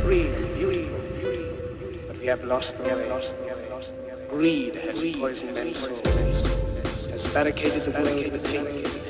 free and beautiful. But we have lost the way. Greed has poisoned men's souls, has barricaded the way with hate,